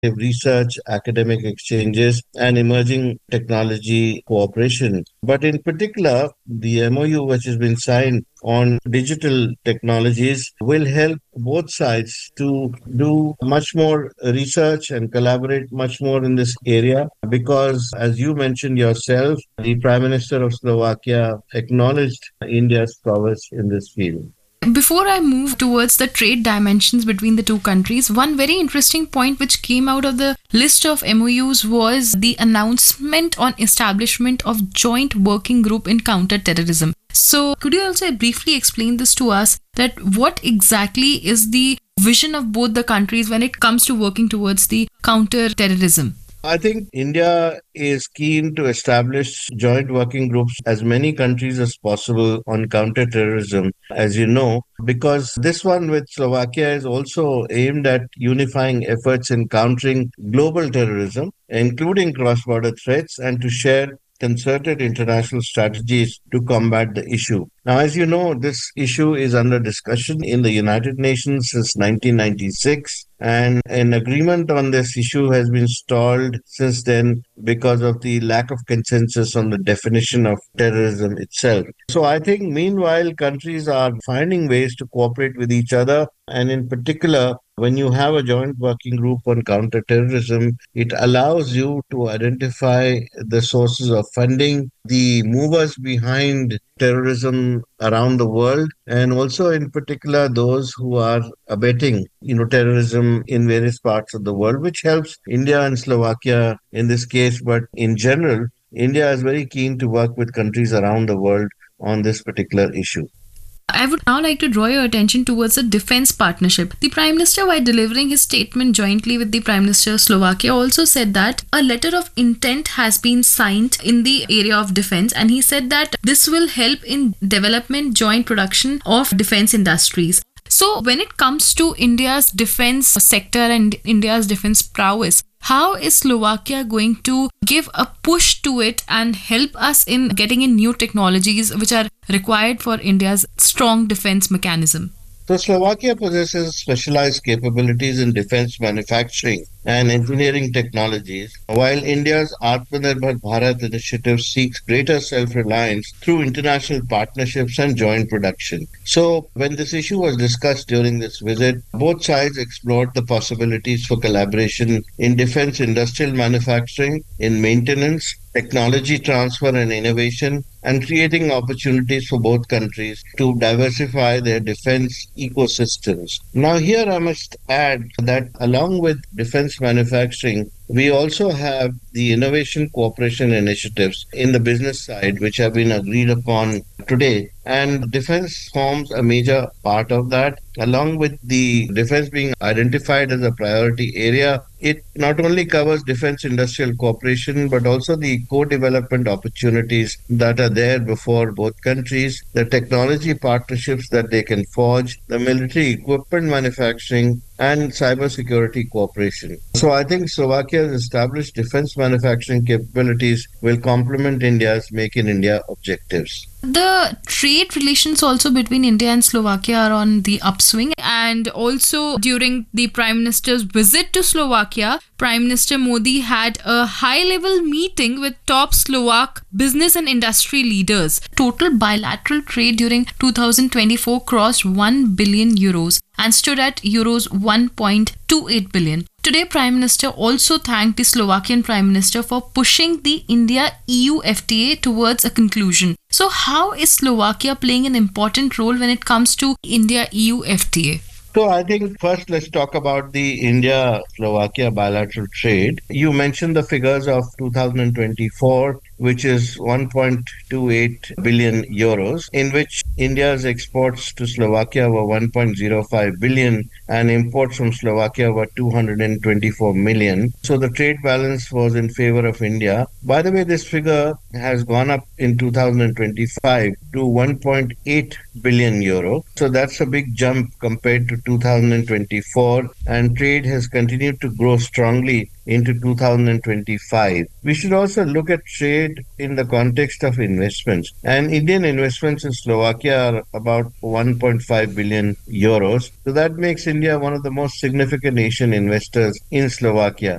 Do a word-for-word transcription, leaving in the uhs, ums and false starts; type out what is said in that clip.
research, academic exchanges, and emerging technology cooperation. But in particular, the M O U, which has been signed on digital technologies, will help both sides to do much more research and collaborate much more in this area because, as you mentioned yourself, the Prime Minister of Slovakia acknowledged India's prowess in this field. Before I move towards the trade dimensions between the two countries, one very interesting point which came out of the list of M O Us was the announcement on establishment of joint working group in counter-terrorism. So could you also briefly explain this to us, that what exactly is the vision of both the countries when it comes to working towards the counter-terrorism? I think India is keen to establish joint working groups as many countries as possible on counterterrorism, as you know, because this one with Slovakia is also aimed at unifying efforts in countering global terrorism, including cross-border threats, and to share concerted international strategies to combat the issue. Now, as you know, this issue is under discussion in the United Nations since nineteen ninety-six, and an agreement on this issue has been stalled since then because of the lack of consensus on the definition of terrorism itself. So I think meanwhile, countries are finding ways to cooperate with each other, and in particular, when you have a joint working group on counterterrorism, it allows you to identify the sources of funding, the movers behind terrorism around the world, and also in particular those who are abetting, you know, terrorism in various parts of the world, which helps India and Slovakia in this case. But in general, India is very keen to work with countries around the world on this particular issue. I would now like to draw your attention towards the defense partnership. The Prime Minister, while delivering his statement jointly with the Prime Minister of Slovakia, also said that a letter of intent has been signed in the area of defense, and he said that this will help in development joint production of defense industries. So when it comes to India's defense sector and India's defense prowess, how is Slovakia going to give a push to it and help us in getting in new technologies which are required for India's strong defense mechanism? So Slovakia possesses specialized capabilities in defense manufacturing and engineering technologies, while India's Atmanirbhar Bharat initiative seeks greater self-reliance through international partnerships and joint production. So when this issue was discussed during this visit, both sides explored the possibilities for collaboration in defense industrial manufacturing, in maintenance, technology transfer and innovation, and creating opportunities for both countries to diversify their defense ecosystems. Now, here I must add that along with defense manufacturing, we also have the innovation cooperation initiatives in the business side, which have been agreed upon today. And defense forms a major part of that. Along with the defense being identified as a priority area, it not only covers defense industrial cooperation, but also the co-development opportunities that are there before both countries, the technology partnerships that they can forge, the military equipment manufacturing, and cybersecurity cooperation. So I think Slovakia's established defense manufacturing capabilities will complement India's Make in India objectives. The trade relations also between India and Slovakia are on the upswing, and also during the Prime Minister's visit to Slovakia, Prime Minister Modi had a high-level meeting with top Slovak business and industry leaders. Total bilateral trade during two thousand twenty-four crossed one billion euros and stood at euros one point two eight billion. Today, Prime Minister also thanked the Slovakian Prime Minister for pushing the India-E U F T A towards a conclusion. So how is Slovakia playing an important role when it comes to India-E U F T A? So I think first let's talk about the India-Slovakia bilateral trade. You mentioned the figures of two thousand twenty-four, which is one point two eight billion euros, in which India's exports to Slovakia were one point zero five billion and imports from Slovakia were two hundred twenty-four million. So the trade balance was in favor of India. By the way, this figure has gone up in two thousand twenty-five to one point eight billion euro. So that's a big jump compared to two thousand twenty-four, and trade has continued to grow strongly into two thousand twenty-five. We should also look at trade in the context of investments. And Indian investments in Slovakia are about one point five billion euros. So that makes India one of the most significant Asian investors in Slovakia.